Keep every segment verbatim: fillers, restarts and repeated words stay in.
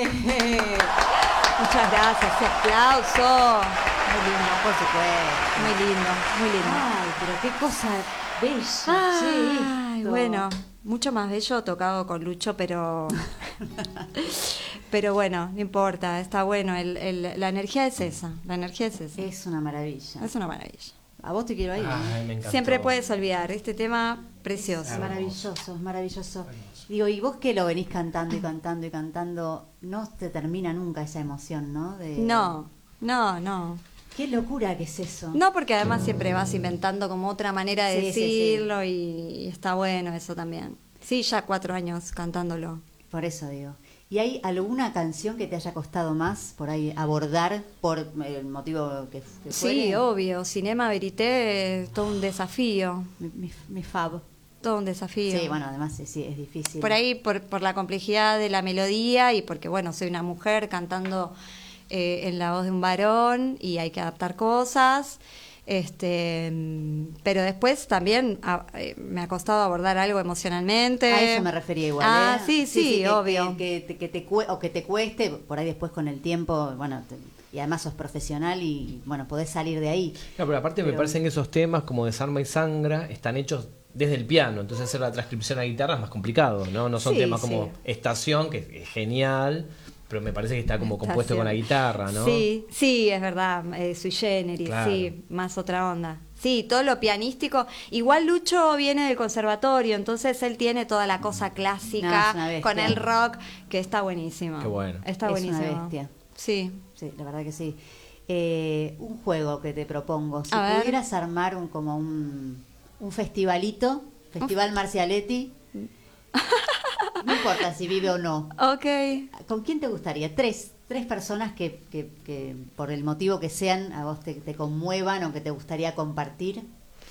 Muchas gracias, ese aplauso. Muy lindo, por supuesto. Muy lindo, muy lindo. Ay, pero qué cosa bella. Ay, che, esto. bueno, mucho más bello tocado con Lucho, pero pero bueno, no importa, está bueno. El, el, la energía es esa, la energía es esa. Es una maravilla. Es una maravilla. A vos te quiero ahí. Ay, ¿eh? me encantó. Siempre puedes olvidar este tema precioso. Es maravilloso, es maravilloso. Digo, y vos que lo venís cantando y cantando y cantando, no te termina nunca esa emoción, ¿no? De... No, no, no. Qué locura que es eso. No, porque además siempre vas inventando como otra manera de Sí, sí, sí. decirlo y, y está bueno eso también. Sí, ya cuatro años cantándolo. Por eso digo. ¿Y hay alguna canción que te haya costado más por ahí abordar por el motivo que, que fuere? Sí, obvio. Cinema Verité, todo un desafío. Mi, mi, mi fab. Todo un desafío. Sí, bueno, además sí, sí, es difícil. Por ahí, por, por la complejidad de la melodía y porque, bueno, soy una mujer cantando eh, en la voz de un varón y hay que adaptar cosas. Este, pero después también a, eh, me ha costado abordar algo emocionalmente. A eso me refería igual. Ah, ¿eh? sí, sí, que, obvio. Que, que, que te cue- o que te cueste, por ahí después con el tiempo, bueno, te- y además sos profesional y, bueno, podés salir de ahí. No, pero aparte me Pero- parecen que esos temas como Desarma y Sangra están hechos desde el piano, entonces hacer la transcripción a guitarra es más complicado, ¿no? No son Sí, temas sí. como Estación, que es genial, pero me parece que está como compuesto con la guitarra, ¿no? Sí, sí, es verdad, eh, sui generis, Claro. sí, más otra onda. Sí, todo lo pianístico. Igual Lucho viene del conservatorio, entonces él tiene toda la cosa No, clásica es una bestia. con el rock, que está buenísimo. Qué bueno. Está Es buenísimo. una bestia. Sí. Sí, la verdad que sí. Eh, un juego que te propongo. Si A ver. pudieras armar un como un, un festivalito, Festival Marcialetti, no importa si vive o no. Ok. ¿Con quién te gustaría? Tres, tres personas que, que, que por el motivo que sean a vos te, te conmuevan o que te gustaría compartir.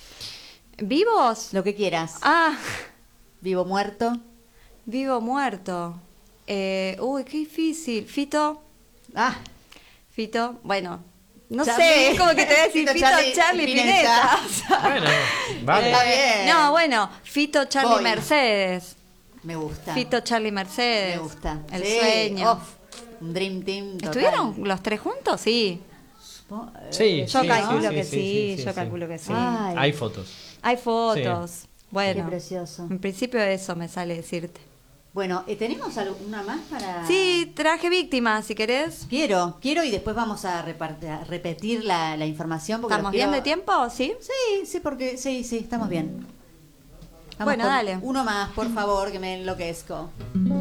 ¿Vivos? Lo que quieras. Ah, Vivo, muerto. vivo muerto. Eh, uy, qué difícil. Fito, Ah, Fito, bueno, no Charlie. sé, es como que te voy a decir Fito, Fito, Charlie, Charlie, Pineta. Pineta. Bueno, vale. Está bien. No, bueno, Fito, Charlie, Voy. Mercedes. me gusta. Fito, Charlie, Mercedes. Me gusta. El Sí, sueño. uf, un dream team total. ¿Estuvieron los tres juntos? Sí. Supo- eh, Sí, Yo sí, calculo sí, que sí, sí, sí, sí, yo sí. calculo que sí. Ay, Hay fotos. Hay fotos. qué Bueno, precioso. en principio eso me sale decirte. Bueno, eh, ¿tenemos alguna más para...? Sí, traje víctima, si querés. Quiero, quiero y después vamos a, repart- a repetir la, la información. Porque ¿Estamos los bien quiero- de tiempo? ¿Sí? Sí, sí, porque sí, sí, estamos bien. Vamos Bueno, con dale. Uno más, por favor, que me enloquezco.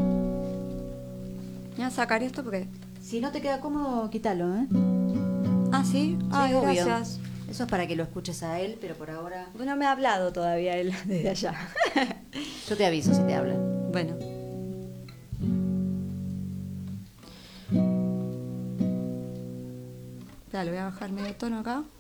Voy a sacar esto porque... Si no te queda cómodo, quítalo, ¿eh? Ah, ¿sí? Ay, Sí, obvio. gracias. Eso es para que lo escuches a él, pero por ahora... No me ha hablado todavía él desde allá. Yo te aviso si te habla. Bueno. Ya, le voy a bajar medio tono acá.